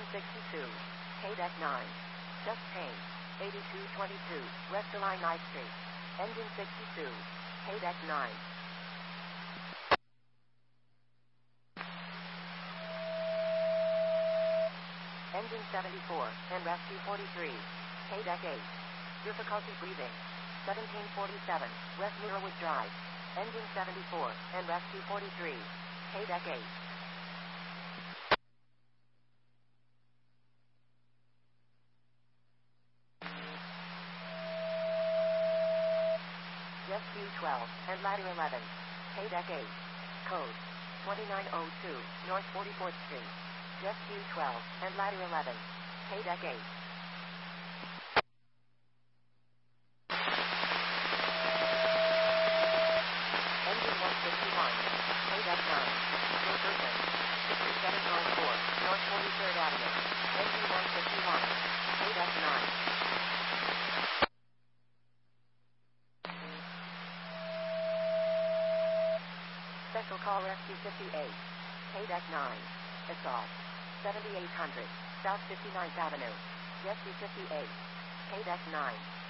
62, K-Deck 9. Just change. 8222, Westerline I Street. Engine 62, K-Deck 9. Engine 74, and Rescue 43, K-Deck 8. Difficulty breathing. 1747, West Norwood Drive. Engine 74, and Rescue 43, K-Deck 8. Rescue 12, and Ladder 11, K-Deck 8. Code 2902, North 44th Street. Rescue 12, and Ladder 11, K-Deck 8. Engine 151, K-Deck 9. New person, 6704, North 43rd Avenue. Engine 151, K-Deck 9. Special call Rescue 58, K-Deck 9. Assault. 7800, South 59th Avenue. Rescue 58, K-Deck 9.